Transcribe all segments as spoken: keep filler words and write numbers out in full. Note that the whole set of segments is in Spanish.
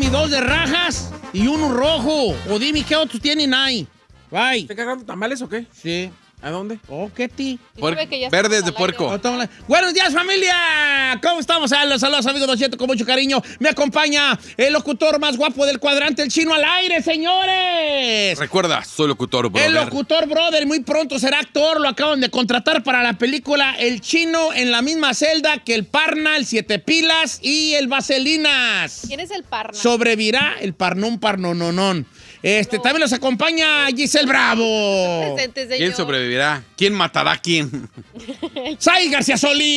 dos de rajas y uno rojo. O dime qué otros tienen ahí. Bye. ¿Te cargando tamales o qué? Sí. ¿A dónde? Oh, ¿qué ti? Verdes de puerco. Buenos días, familia. ¿Cómo estamos? Saludos, saludos, amigos Don Cheto, con mucho cariño. Me acompaña el locutor más guapo del cuadrante, el Chino al aire, señores. Recuerda, soy locutor, brother. El locutor, brother, muy pronto será actor. Lo acaban de contratar para la película El Chino en la misma celda que el Parna, el Siete Pilas y el Vaselinas. ¿Quién es el Parna? Sobrevirá el Parnón Parnononón. Este, no. También los acompaña Giselle Bravo. Presente, señor. ¿Quién sobrevivirá? ¿Quién matará a quién? Sai García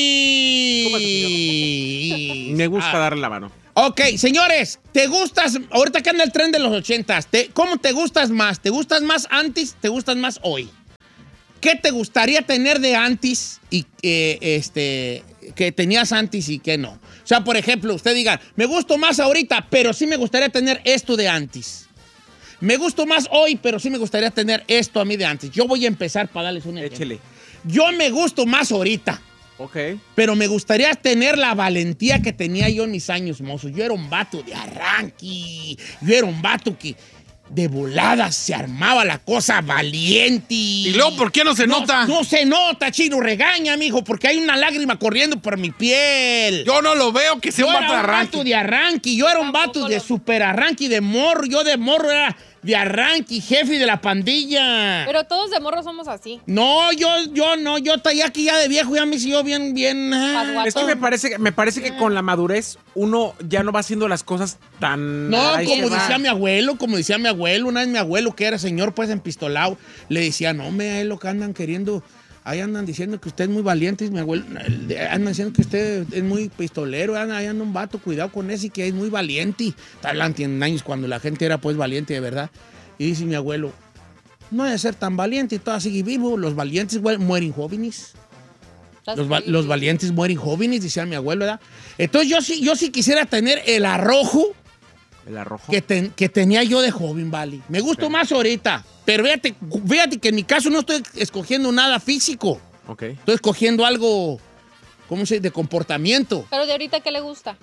Solís. Me gusta ah. darle la mano. Ok, señores, ¿te gustas? Ahorita que anda el tren de los ochentas, ¿te, ¿cómo te gustas más? ¿Te gustas más antes? ¿Te gustas más hoy? ¿Qué te gustaría tener de antes y eh, este, que tenías antes y que no? O sea, por ejemplo, usted diga, me gusto más ahorita, pero sí me gustaría tener esto de antes. Me gusto más hoy, pero sí me gustaría tener esto a mí de antes. Yo voy a empezar para darles un ejemplo. Échele. Yo me gusto más ahorita. Ok. Pero me gustaría tener la valentía que tenía yo en mis años mozos. Yo era un vato de arranque. Yo era un vato que de volada se armaba la cosa valiente. ¿Y luego por qué no se no, nota? No se nota, Chino. Regaña, mijo, porque hay una lágrima corriendo por mi piel. Yo no lo veo que sea yo un vato de era un arranque. vato de arranque. Yo era un vato de super arranque, de morro. Yo de morro era de arranque, jefe de la pandilla. Pero todos de morro somos así. No, yo, yo no. Yo ya aquí ya de viejo ya me sigo bien, bien. Ah, es que me parece, me parece que con la madurez uno ya no va haciendo las cosas tan... No, Ay, como va. decía mi abuelo, como decía mi abuelo, una vez mi abuelo, que era señor pues empistolado, le decía, no, me es lo que andan queriendo, ahí andan diciendo que usted es muy valiente, y mi abuelo, andan diciendo que usted es muy pistolero, ahí anda un vato, cuidado con ese, que es muy valiente. Talán tienen años cuando la gente era pues valiente de verdad. Y dice mi abuelo, no hay de ser tan valiente y todo sigue vivo, los valientes mueren jóvenes. Los, va los valientes mueren jóvenes, decía mi abuelo, ¿verdad? Entonces yo sí, yo sí quisiera tener el arrojo, el arrojo que, ten, que tenía yo de joven, vale. Me gustó okay. más ahorita, pero fíjate, fíjate que en mi caso no estoy escogiendo nada físico. Okay. Estoy escogiendo algo, ¿cómo se dice? De comportamiento. ¿Pero de ahorita qué le gusta?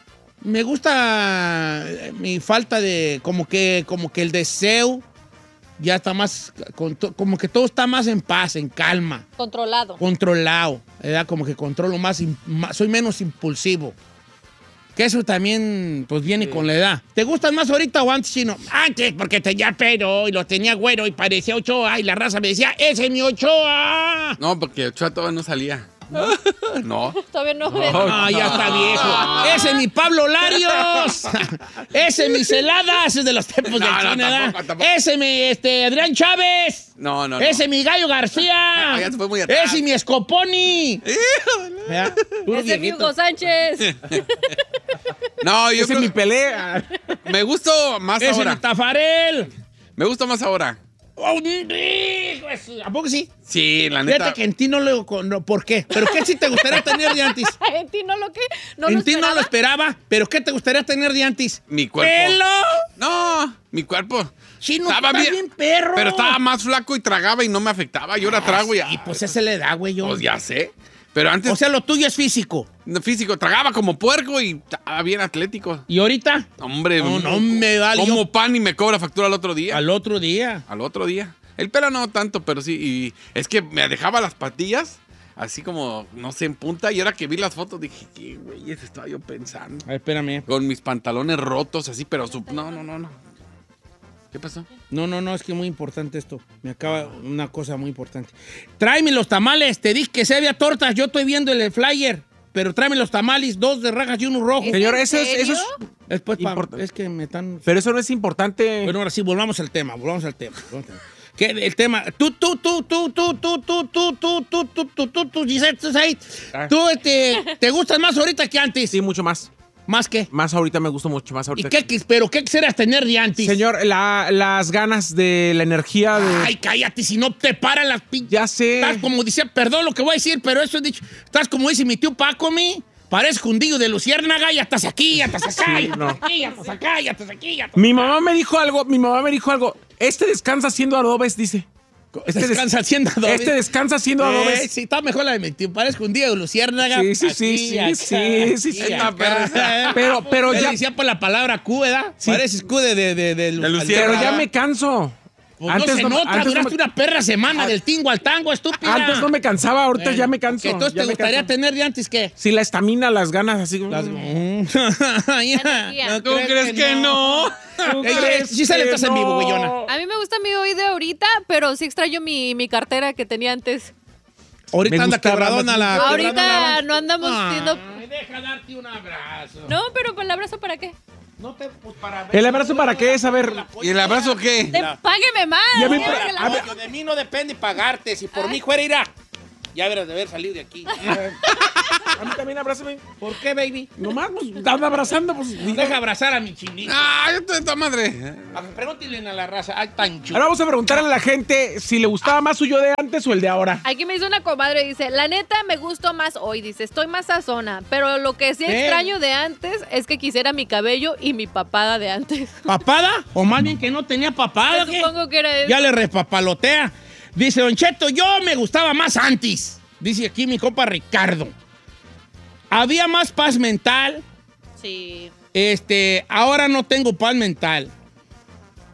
Me gusta mi falta de, como que, como que el deseo ya está más, como que todo está más en paz, en calma. Controlado. Controlado, ¿verdad? Como que controlo más, más soy menos impulsivo. Que eso también, pues, viene sí. con la edad. ¿Te gustan más ahorita o antes, Chino? Antes, porque tenía pelo y lo tenía güero y parecía Ochoa y la raza me decía, ¡ese es mi Ochoa! No, porque Ochoa todavía no salía. ¿No? No. Todavía no. No, no, ya está viejo. Ese es mi Pablo Larios. Ese es mi Celada. Ese es de los tiempos no, del no, cine, tampoco, tampoco. Ese es mi este, Adrián Chávez. No, no, no. Ese es mi Gallo García. No, ya se fue muy atrás. Ese es mi Scoponi. Ese es mi Hugo Sánchez. No, yo ese es mi pelea. Me gustó más ese ahora. Ese es mi Tafarel. Me gusta más ahora. ¿A poco sí? Sí, la neta. Fíjate que en ti no lo... No, ¿por qué? ¿Pero qué sí te gustaría tener de antes? ¿En ti no lo qué? ¿No en lo ti esperaba? no lo esperaba, pero ¿qué te gustaría tener de antes? Mi cuerpo. ¿Pelo? No, mi cuerpo. Sí, no, estaba bien, bien perro. Pero estaba más flaco y tragaba y no me afectaba. Yo ahora ah, trago y... Y pues ese le da, güey, yo. Pues ya sé. Pero antes... O sea, lo tuyo es físico. Físico. Tragaba como puerco y estaba bien atlético. ¿Y ahorita? Hombre. No, no me vale. Como yo... pan y me cobra factura al otro día. Al otro día. Al otro día. El pelo no tanto, pero sí. Y es que me dejaba las patillas así como, no sé, en punta. Y ahora que vi las fotos dije, ¿qué güey? Eso estaba yo pensando. A ver, espérame. Con mis pantalones rotos así, pero... Sub... No, no, no, no. ¿Qué pasó? No, no, no, es que es muy importante esto. Me acaba una cosa muy importante. Tráeme los tamales. Te dije que se había tortas. Yo estoy viendo el flyer. Pero tráeme los tamales, dos de rajas y uno rojo. Señor, eso es... Eso es... Después, pa, es que me están... Pero eso no es importante. Bueno, ahora sí, volvamos al tema, volvamos al tema. Volvamos al tema. ¿Qué? El tema... Tú, tú, tú, tú, tú, tú, tú, tú, tú, tú, tú, tú, tú, tú, Giselle, tú, este, ¿te gustas más ahorita que antes? Sí, mucho más. ¿Más qué? Más ahorita me gusta mucho, más ahorita. ¿Y qué, que... pero qué quisieras tener de antes? Señor, la, las ganas de la energía de... Ay, cállate, si no te paran las pinches. Ya sé. Estás como dice, perdón lo que voy a decir, pero eso he dicho. Estás como dice mi tío Paco, mi. Parece jundillo de luciérnaga y ya estás aquí, ya estás acá, sí, ya no. estás aquí, ya estás acá, ya estás aquí, ya estás Mi mamá me dijo algo, mi mamá me dijo algo. Este descansa haciendo adobes, dice. Este descansa haciendo adobe. Este descansa haciendo adobe. Eh, sí, está mejor la de mi tío. Parezco un día de luciérnaga. Sí, sí, Aquí, sí, sí, acá, sí, aquí, sí, sí. acá. Pero, pero Él ya, decía por la palabra Q, ¿verdad? Sí. Pareces Q de, de, de, de, De luciérnaga. pero ya me canso. Pues no se nota, antes no duraste me- una perra semana del tingo al tango, estúpida. Antes no me cansaba, ahorita Bueno, ya me canso. ¿que entonces ya te me gustaría canso. tener de antes qué? Sí, la estamina, las ganas, así. Las- mm. Energía. ¿Tú crees que no? ¿Tú Ey, crees Gisela, que estás en vivo, no? güeyona. A mí me gusta mi oído ahorita, pero sí extraño mi, mi cartera que tenía antes. Ahorita Me anda gustaba quebradona más- la... Ahorita quebradona la- no andamos Ay, siendo- deja darte un abrazo. No, pero ¿para el abrazo para qué? No te... Pues para ¿El abrazo para qué es? A ver. ¿Y el abrazo qué? Te- Págueme más. Y a mí- quiero que la- a ver. De mí no depende pagarte. Si por mí fuera irá, ya verás de haber salido de aquí. A mí también abrázame. ¿Por qué, baby? Nomás, pues, anda abrazando, pues. Deja abrazar a mi chinita. Ah, yo estoy de toda madre. Pregúntenle a la raza. Ay, tan chulo. Ahora vamos a preguntarle a la gente si le gustaba más su yo de antes o el de ahora. Aquí me hizo una comadre, dice, la neta me gustó más hoy, dice, estoy más sazona, pero lo que sí ¿Qué? extraño de antes es que quisiera mi cabello y mi papada de antes. ¿Papada? ¿O más bien que no tenía papada? ¿qué? Supongo que era eso. Ya le repapalotea. Dice, Don Cheto, yo me gustaba más antes. Dice aquí mi compa Ricardo. Había más paz mental. Sí. Este, ahora no tengo paz mental.